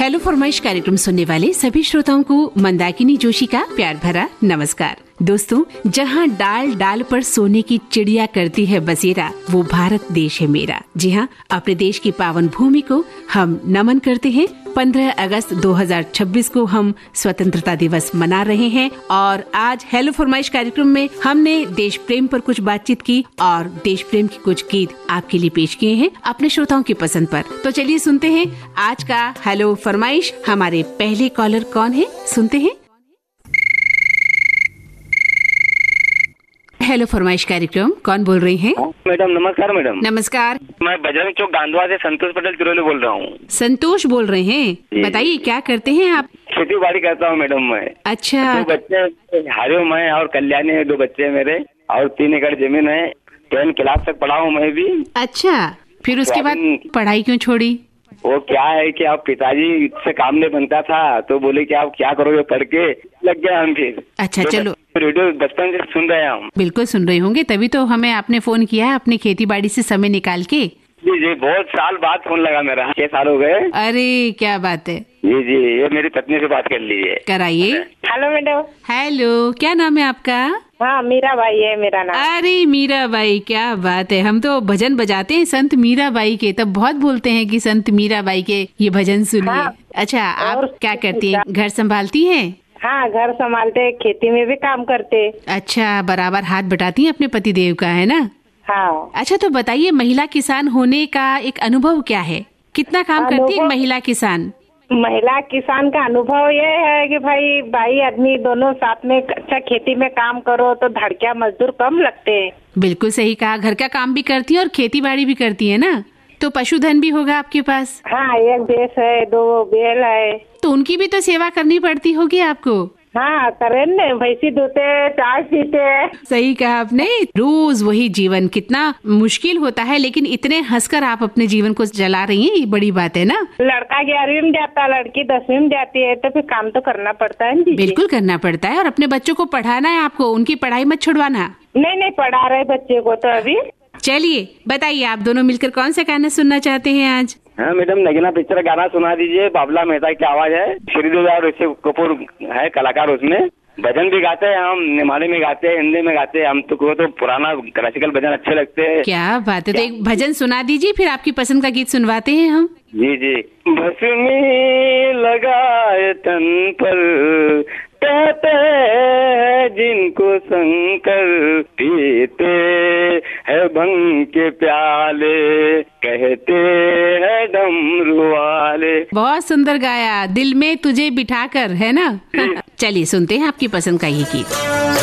Hello फरमाइश कार्यक्रम सुनने वाले सभी श्रोताओं को मंदाकिनी जोशी का प्यार भरा नमस्कार। दोस्तों, जहाँ डाल डाल पर सोने की चिड़िया करती है बसेरा, वो भारत देश है मेरा। जी हाँ, अपने देश की पावन भूमि को हम नमन करते हैं। 15 अगस्त 2026 को हम स्वतंत्रता दिवस मना रहे हैं और आज हेलो फरमाइश कार्यक्रम में हमने देश प्रेम पर कुछ बातचीत की और देश प्रेम की कुछ गीत आपके लिए पेश किए हैं अपने श्रोताओं की पसंद पर। तो चलिए सुनते हैं आज का हेलो फरमाइश। हमारे पहले कॉलर कौन है, सुनते हैं। हेलो फरमाइश कार्यक्रम, कौन बोल रही हैं? मैडम नमस्कार। मैडम नमस्कार। मैं बजरंग चौक गांधवा से संतोष पटेल तिरोली बोल रहा हूँ। संतोष बोल रहे हैं, बताइए क्या करते हैं आप? खेती बाड़ी करता हूँ मैडम मैं। अच्छा। 2 बच्चे, हरिओम है और कल्याणी है, 2 बच्चे मेरे और 3 एकड़ जमीन है। 10 क्लास तक पढ़ा हूँ मैं भी। अच्छा, फिर उसके बाद पढ़ाई क्यों छोड़ी? वो क्या है कि आप पिताजी से काम नहीं बनता था तो बोले कि आप क्या करोगे पढ़ के, लग गया हम फिर। अच्छा चलो, रेडियो बचपन से सुन रहे हैं हम। बिल्कुल सुन रहे होंगे, तभी तो हमें आपने फोन किया है अपनी खेती बाड़ी से समय निकाल के। जी जी, बहुत साल बाद फोन लगा मेरा, 6 साल हो गए। अरे क्या बात है। जी जी, ये मेरी पत्नी से बात कर लीजिए। कराइए। Hello madam. हेलो, क्या नाम है आपका? हाँ, मीरा बाई है मेरा नाम। अरे मीरा बाई, क्या बात है। हम तो भजन बजाते हैं संत मीरा बाई के, तब बहुत बोलते हैं कि संत मीरा बाई के ये भजन सुनिए। हाँ। अच्छा, आप क्या करती हैं? घर संभालती हैं? हाँ, घर संभालते, खेती में भी काम करते। अच्छा, बराबर हाथ बटाती हैं अपने पति देव का, है ना? हाँ। अच्छा, तो बताइए महिला किसान होने का एक अनुभव क्या है? कितना काम करती है महिला किसान? महिला किसान का अनुभव ये है कि भाई आदमी दोनों साथ में अच्छा खेती में काम करो तो धड़किया मजदूर कम लगते हैं। बिल्कुल सही कहा, घर का काम भी करती है और खेती बाड़ी भी करती है ना, तो पशुधन भी होगा आपके पास? हाँ, 1 भैंस है, 2 बैल है। तो उनकी भी तो सेवा करनी पड़ती होगी आपको? हाँ, करें न, भैंसी दूते, चाय पीते। सही कहा आपने। रोज वही जीवन कितना मुश्किल होता है, लेकिन इतने हंसकर आप अपने जीवन को चला रही हैं, ये बड़ी बात है ना। लड़का 11वीं में जाता, लड़की 10वीं में जाती है, तो फिर काम तो करना पड़ता है जी। बिल्कुल करना पड़ता है, और अपने बच्चों को पढ़ाना है आपको, उनकी पढ़ाई मत छुड़वाना। नहीं, पढ़ा रहे बच्चे को तो अभी। चलिए बताइए, आप दोनों मिलकर कौन सा गाना सुनना चाहते हैं आज? हाँ मैडम, नगीना पिक्चर गाना सुना दीजिए। बाबला मेहता की आवाज है, श्रीदेवी और ऋषि कपूर है कलाकार उसमें। भजन भी गाते हैं हम, निमाड़ी में गाते हैं, हिंदी में गाते हैं। हम तो पुराना क्लासिकल भजन अच्छे लगते हैं। क्या बात है, तो एक भजन सुना दीजिए, फिर आपकी पसंद का गीत सुनवाते हैं हम। जी जी। भस्मी लगाए तन पर, कहते हैं जिनको शंकर, पीते है भंग के प्याले, कहते हैं डमरू वाले। बहुत सुंदर गाया, दिल में तुझे बिठाकर, है ना? चलिए सुनते हैं आपकी पसंद का ये गीत।